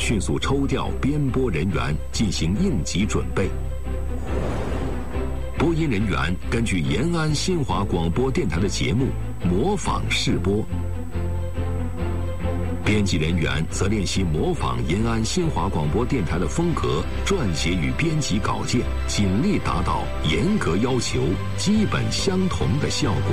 迅速抽调编播人员进行应急准备。播音人员根据延安新华广播电台的节目模仿试播，编辑人员则练习模仿延安新华广播电台的风格，撰写与编辑稿件，尽力达到严格要求、基本相同的效果。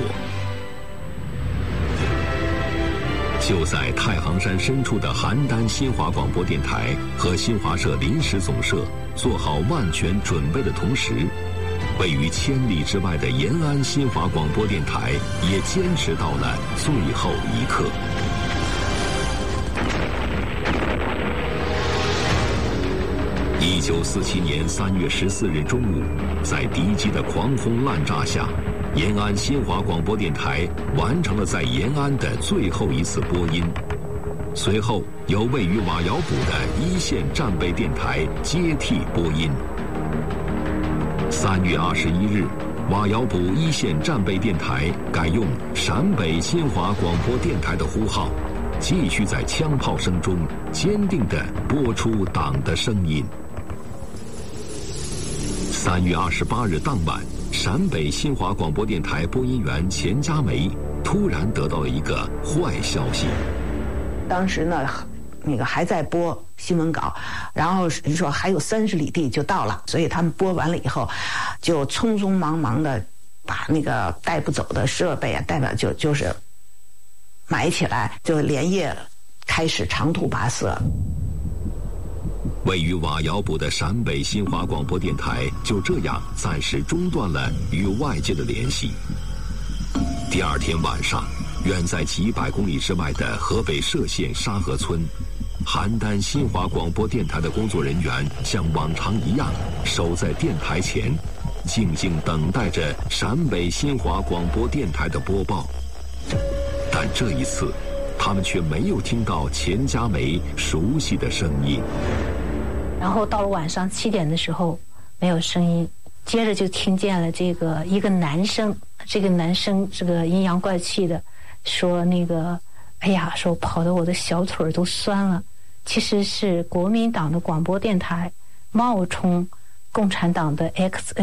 就在太行山深处的邯郸新华广播电台和新华社临时总社做好万全准备的同时，位于千里之外的延安新华广播电台也坚持到了最后一刻。1947年3月14日中午，在敌机的狂轰滥炸下，延安新华广播电台完成了在延安的最后一次播音。随后，由位于瓦窑堡的一线战备电台接替播音。3月21日，瓦窑堡一线战备电台改用陕北新华广播电台的呼号，继续在枪炮声中坚定地播出党的声音。3月28日当晚，陕北新华广播电台播音员钱佳梅突然得到了一个坏消息。 当时呢，那个还在播新闻稿，然后人说还有30里地就到了，所以他们播完了以后，就匆匆忙忙的把那个带不走的设备啊，就是埋起来，就连夜开始长途跋涉。 位于瓦窑堡的陕北新华广播电台就这样暂时中断了与外界的联系。第二天晚上，远在几百公里之外的河北涉县沙河村，邯郸新华广播电台的工作人员像往常一样守在电台前，静静等待着陕北新华广播电台的播报。但这一次，他们却没有听到钱佳梅熟悉的声音。 然后到了晚上7点的时候，没有声音，接着就听见了一个男生，这个男生这个阴阳怪气的说哎呀，说跑得我的小腿都酸了。其实是国民党的广播电台冒充共产党的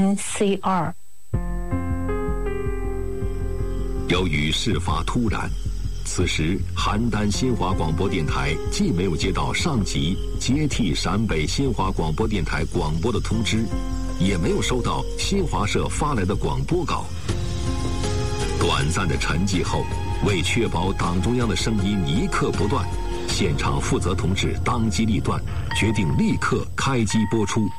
XNC2。 由于事发突然，此时邯郸新华广播电台既没有接到上级接替陕北新华广播电台广播的通知，也没有收到新华社发来的广播稿。短暂的沉寂后，为确保党中央的声音一刻不断，现场负责同志当机立断，决定立刻开机播出。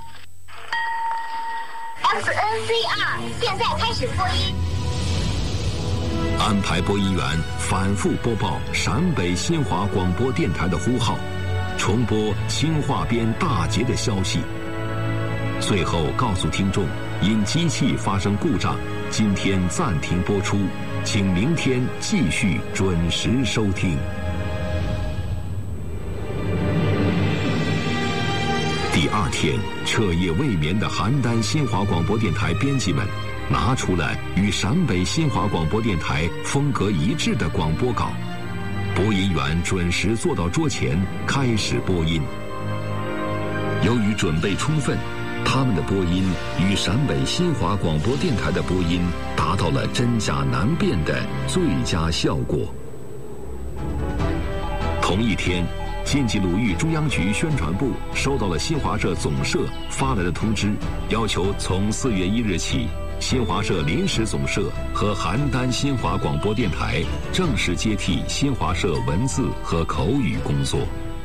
XNC2现在开始播音。 安排播音员反复播报陕北新华广播电台的呼号，重播清化边大捷的消息。最后告诉听众，因机器发生故障，今天暂停播出，请明天继续准时收听。第二天，彻夜未眠的邯郸新华广播电台编辑们拿出了与陕北新华广播电台风格一致的广播稿，播音员准时坐到桌前开始播音。由于准备充分，他们的播音与陕北新华广播电台的播音达到了真假难辨的最佳效果。同一天，晋冀鲁豫中央局宣传部收到了新华社总社发来的通知，要求从4月1日起，新华社临时总社和邯郸新华广播电台正式接替新华社文字和口语工作。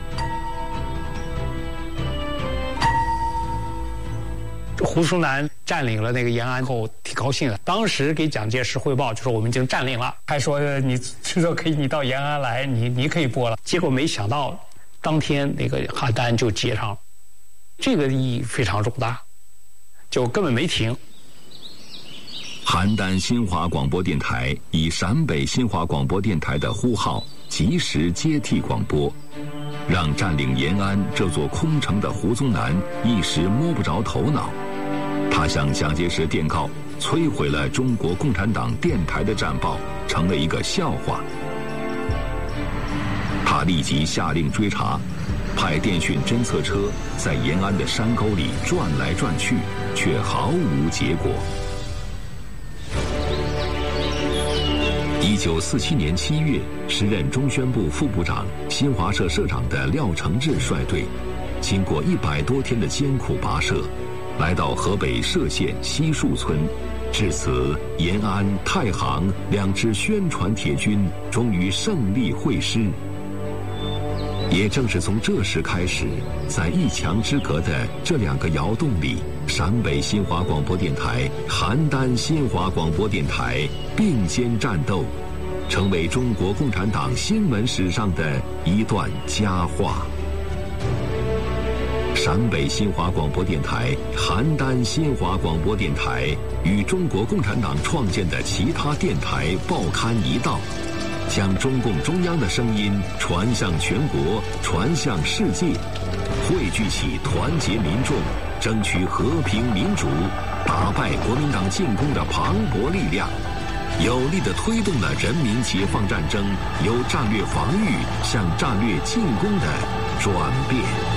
胡淑男占领了那个延安后挺高兴的，当时给蒋介石汇报就说我们已经占领了，还说你说可以你到延安来，你可以播了。结果没想到当天那个邯郸就接上了，这个意义非常重大，就根本没停。 邯郸新华广播电台以陕北新华广播电台的呼号及时接替广播，让占领延安这座空城的胡宗南一时摸不着头脑。他向蒋介石电告，摧毁了中国共产党电台的战报，成了一个笑话。他立即下令追查， 派电讯侦测车在延安的山沟里转来转去，却毫无结果。1947年7月，时任中宣部副部长、新华社社长的廖承志率队，经过100多天的艰苦跋涉，来到河北涉县西树村。至此，延安、太行2支宣传铁军终于胜利会师。也正是从这时开始，在一墙之隔的这2个窑洞里，陕北新华广播电台、邯郸新华广播电台并肩战斗，成为中国共产党新闻史上的一段佳话。陕北新华广播电台、邯郸新华广播电台与中国共产党创建的其他电台、报刊一道，将中共中央的声音传向全国，传向世界，汇聚起团结民众、争取和平民主、打败国民党进攻的磅礴力量，有力地推动了人民解放战争由战略防御向战略进攻的转变。